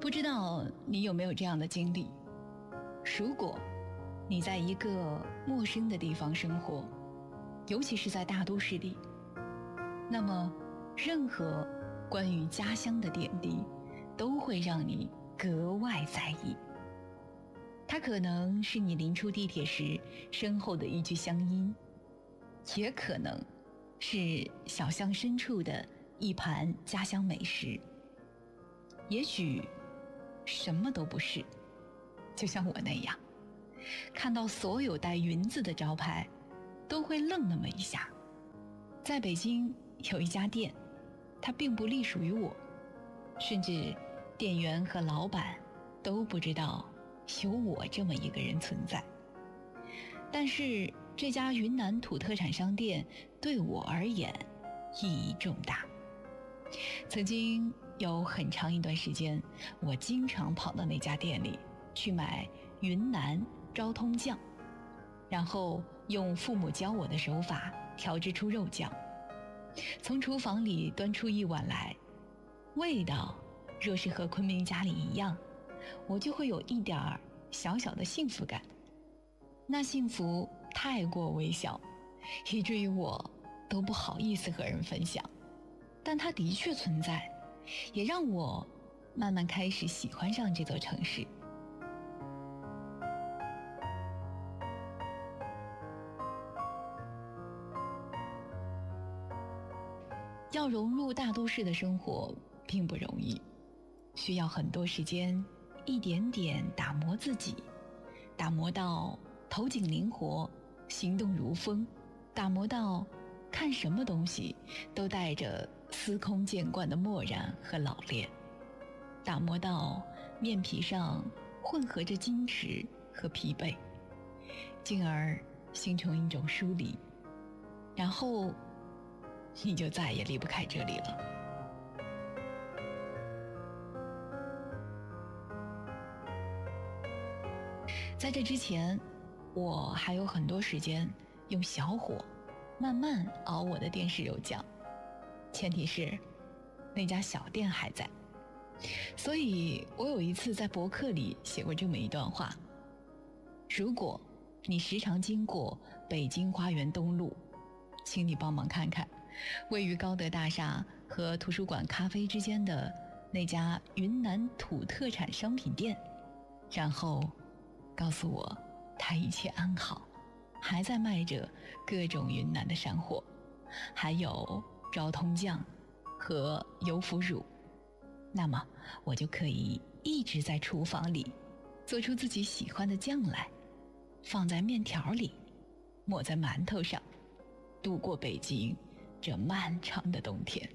不知道你有没有这样的经历？如果你在一个陌生的地方生活，尤其是在大都市里，那么任何关于家乡的点滴都会让你格外在意。它可能是你临出地铁时身后的一句乡音，也可能是小巷深处的一盘家乡美食，也许什么都不是。就像我那样，看到所有带云字的招牌都会愣那么一下。在北京有一家店，它并不隶属于我，甚至店员和老板都不知道有我这么一个人存在。但是这家云南土特产商店对我而言意义重大。曾经有很长一段时间，我经常跑到那家店里去买云南昭通酱，然后用父母教我的手法调制出肉酱，从厨房里端出一碗来，味道若是和昆明家里一样，我就会有一点小小的幸福感。那幸福太过微小，以至于我都不好意思和人分享，但它的确存在，也让我慢慢开始喜欢上这座城市。要融入大都市的生活并不容易，需要很多时间，一点点打磨自己，打磨到头颈灵活，行动如风，打磨到看什么东西都带着司空见惯的漠然和老练，打磨到面皮上混合着矜持和疲惫，进而形成一种疏离，然后你就再也离不开这里了。在这之前，我还有很多时间用小火慢慢熬我的电视肉酱，前提是那家小店还在。所以我有一次在博客里写过这么一段话：如果你时常经过北京花园东路，请你帮忙看看位于高德大厦和图书馆咖啡之间的那家云南土特产商品店，然后告诉我它一切安好，还在卖着各种云南的山货，还有昭通酱和油腐乳。那么我就可以一直在厨房里做出自己喜欢的酱来，放在面条里，抹在馒头上，度过北京这漫长的冬天。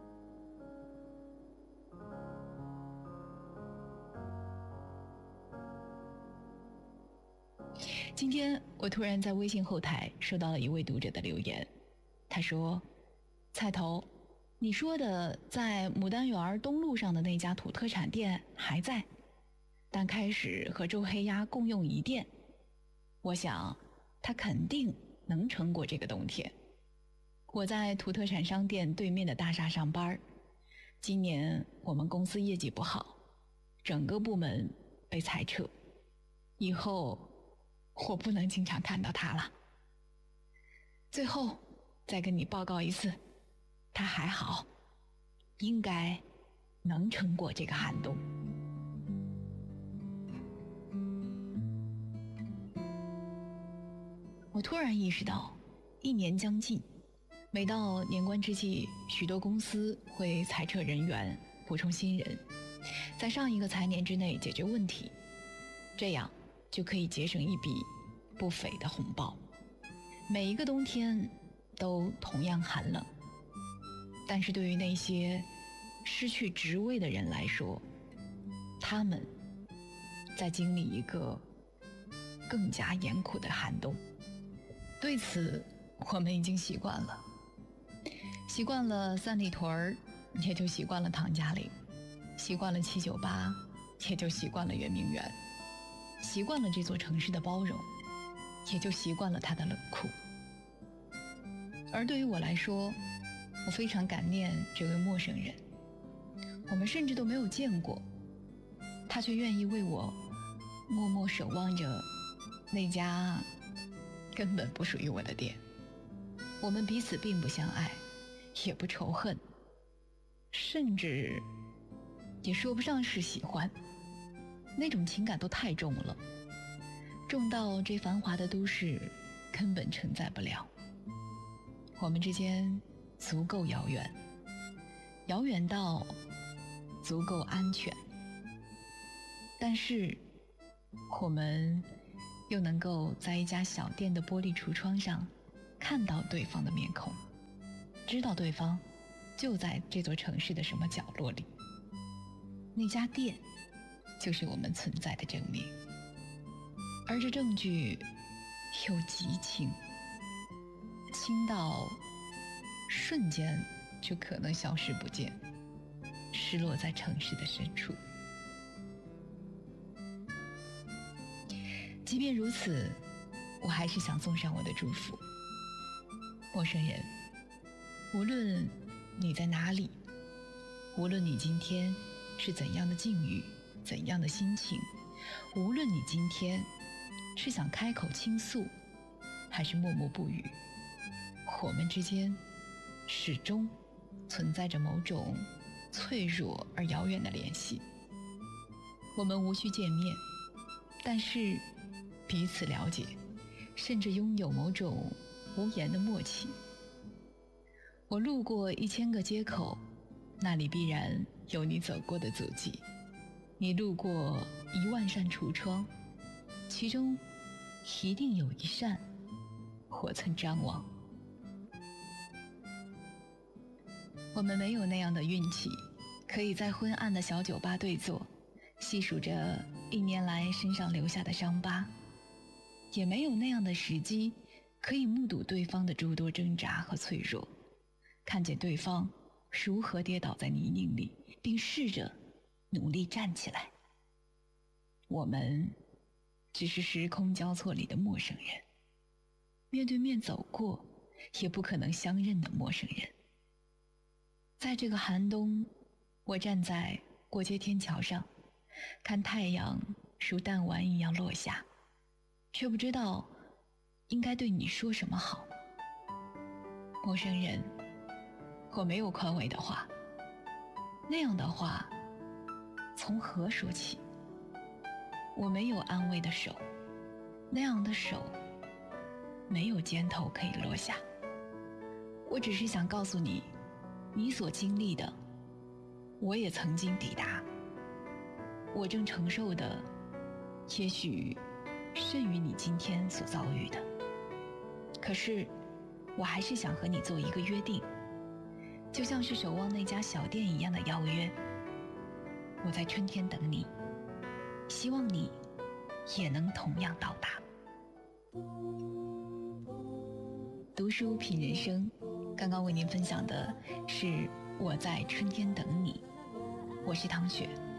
今天我突然在微信后台收到了一位读者的留言，他说：菜头，你说的在牡丹园东路上的那家土特产店还在，但开始和周黑鸭共用一店，我想他肯定能撑过这个冬天。我在土特产商店对面的大厦上班，今年我们公司业绩不好，整个部门被裁撤，以后我不能经常看到他了。最后再跟你报告一次，他还好，应该能撑过这个寒冬。我突然意识到，一年将近，每到年关之际，许多公司会裁撤人员，补充新人，在上一个财年之内解决问题，这样就可以节省一笔不菲的红包。每一个冬天都同样寒冷，但是对于那些失去职位的人来说，他们在经历一个更加严酷的寒冬。对此我们已经习惯了，习惯了三里屯，也就习惯了唐家岭，习惯了798，也就习惯了圆明园，习惯了这座城市的包容，也就习惯了它的冷酷。而对于我来说，我非常感念这位陌生人，我们甚至都没有见过， 他却愿意为我默默守望着那家根本不属于我的店。我们彼此并不相爱，也不仇恨，甚至也说不上是喜欢，那种情感都太重了，重到这繁华的都市根本承载不了。我们之间足够遥远，遥远到足够安全，但是我们又能够在一家小店的玻璃橱窗上看到对方的面孔，知道对方就在这座城市的什么角落里。那家店就是我们存在的证明，而这证据又极轻，轻到瞬间就可能消失不见，失落在城市的深处。即便如此，我还是想送上我的祝福。陌生人，无论你在哪里，无论你今天是怎样的境遇，怎样的心情，无论你今天是想开口倾诉，还是默默不语，我们之间始终存在着某种脆弱而遥远的联系。我们无需见面，但是彼此了解，甚至拥有某种无言的默契。我路过1000个街口，那里必然有你走过的足迹。你路过10000扇橱窗，其中一定有一扇我曾张望。我们没有那样的运气，可以在昏暗的小酒吧对坐，细数着1年来身上留下的伤疤，也没有那样的时机，可以目睹对方的诸多挣扎和脆弱，看见对方如何跌倒在泥泞里，并试着努力站起来。我们只是时空交错里的陌生人，面对面走过也不可能相认的陌生人。在这个寒冬，我站在过街天桥上，看太阳如弹丸一样落下，却不知道应该对你说什么好。陌生人，我没有宽慰的话，那样的话从何说起？我没有安慰的手，那样的手没有肩头可以落下。我只是想告诉你，你所经历的我也曾经抵达，我正承受的也许甚于你今天所遭遇的。可是我还是想和你做一个约定，就像是守望那家小店一样的邀约。我在春天等你，希望你也能同样到达。读书品人生，刚刚为您分享的是我在春天等你，我是唐雪。